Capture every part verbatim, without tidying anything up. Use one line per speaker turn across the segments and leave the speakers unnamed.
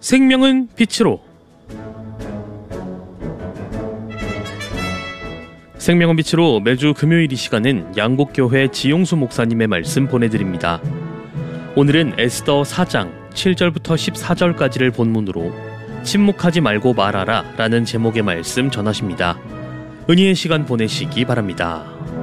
생명은 빛으로. 생명은 빛으로 매주 금요일 이 시간은 양곡교회 지용수 목사님의 말씀 보내드립니다. 오늘은 에스더 사 장 칠 절부터 십사 절까지를 본문으로 침묵하지 말고 말하라 라는 제목의 말씀 전하십니다. 은혜의 시간 보내시기 바랍니다.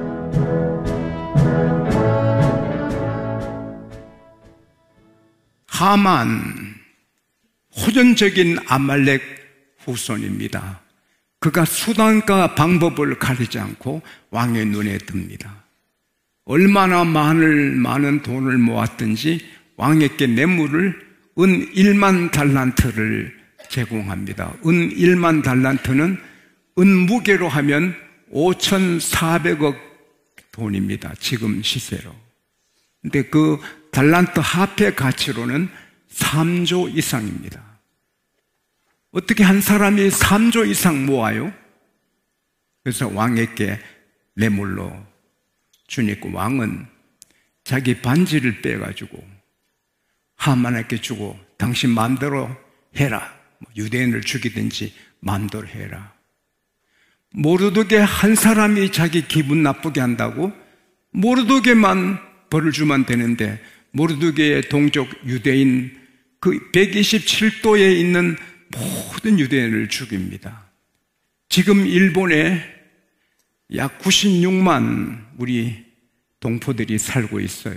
하만, 호전적인 아말렉 후손입니다. 그가 수단과 방법을 가리지 않고 왕의 눈에 듭니다. 얼마나 많은, 많은 돈을 모았든지 왕에게 뇌물을 은 일만 달란트를 제공합니다. 은 일만 달란트는 은 무게로 하면 오천사백억 돈입니다. 지금 시세로. 근데 그 달란트 화폐 가치로는 삼조 이상입니다. 어떻게 한 사람이 삼조 이상 모아요? 그래서 왕에게 뇌물로 주니까 왕은 자기 반지를 빼가지고 하만에게 주고 당신 마음대로 해라. 유대인을 죽이든지 마음대로 해라. 모르드게 한 사람이 자기 기분 나쁘게 한다고 모르드게만 벌을 주면 되는데 모르드게의 동족 유대인 그 백이십칠 도에 있는 모든 유대인을 죽입니다. 지금 일본에 약 구십육만 우리 동포들이 살고 있어요.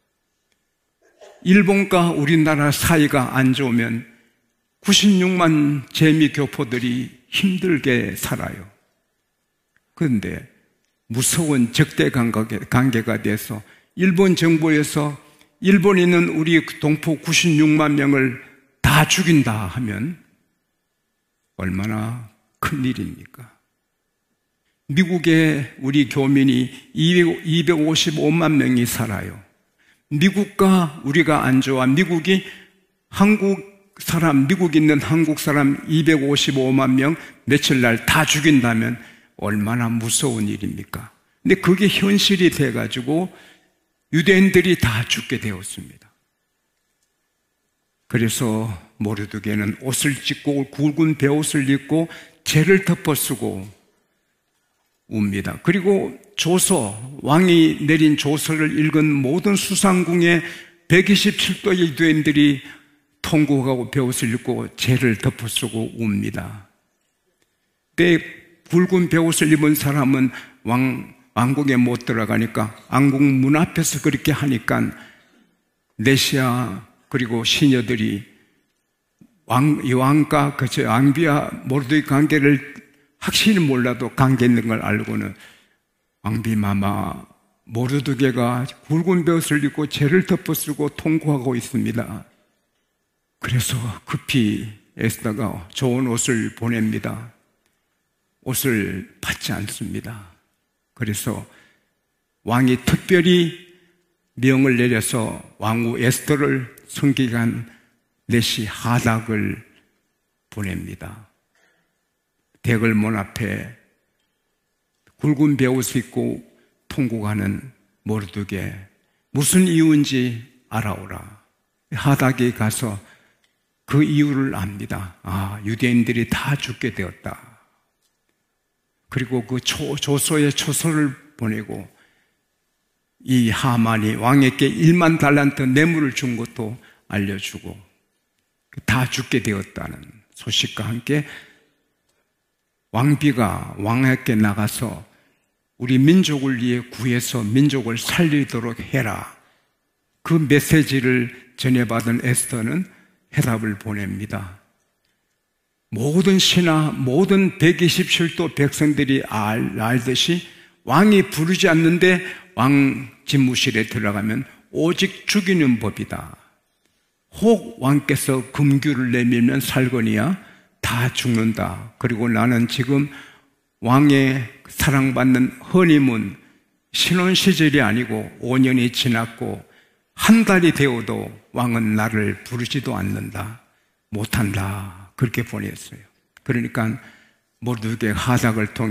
일본과 우리나라 사이가 안 좋으면 구십육만 재미교포들이 힘들게 살아요. 그런데 무서운 적대 관계가 돼서 일본 정부에서 일본에 있는 우리 동포 구십육만 명을 다 죽인다 하면 얼마나 큰 일입니까? 미국에 우리 교민이 이백오십오만 명이 살아요. 미국과 우리가 안 좋아. 미국이 한국 사람, 미국 있는 한국 사람 이백오십오만 명 며칠 날 다 죽인다면 얼마나 무서운 일입니까? 근데 그게 현실이 돼가지고 유대인들이 다 죽게 되었습니다. 그래서 모르드게는 옷을 찢고 굵은 베옷을 입고 죄를 덮어쓰고 웁니다. 그리고 조서, 왕이 내린 조서를 읽은 모든 수상궁의 백이십칠 도의 유대인들이 통곡하고 베옷을 입고 죄를 덮어쓰고 웁니다. 때 굵은 베옷을 입은 사람은 왕, 왕궁에 못 들어가니까 왕궁 문 앞에서 그렇게 하니까 내시아 그리고 시녀들이 왕, 이 왕과 그 왕비와 모르드게 관계를 확실히 몰라도 관계 있는 걸 알고는 왕비마마 모르드게가 굵은 베옷을 입고 죄를 덮어쓰고 통곡하고 있습니다. 그래서 급히 에스더가 좋은 옷을 보냅니다. 옷을 받지 않습니다. 그래서 왕이 특별히 명을 내려서 왕후 에스더를 성기간 내시 하닥을 보냅니다. 대궐문 앞에 굵은 베옷을 입고 통곡하는 모르드게 무슨 이유인지 알아오라. 하닥에 가서 그 이유를 압니다. 아, 유대인들이 다 죽게 되었다. 그리고 그 조, 조서의 초서를 보내고 이 하만이 왕에게 일만 달란트 뇌물을 준 것도 알려주고 다 죽게 되었다는 소식과 함께 왕비가 왕에게 나가서 우리 민족을 위해 구해서 민족을 살리도록 해라. 그 메시지를 전해받은 에스더는 해답을 보냅니다. 모든 신하, 모든 백이십칠 도 백성들이 알, 알듯이 왕이 부르지 않는데 왕 집무실에 들어가면 오직 죽이는 법이다. 혹 왕께서 금규를 내밀면 살거니와 다 죽는다. 그리고 나는 지금 왕의 사랑받는 허니문 신혼시절이 아니고 오 년이 지났고 한 달이 되어도 왕은 나를 부르지도 않는다. 못한다. 그렇게 보냈어요. 그러니까 모르드게 하닥을 통해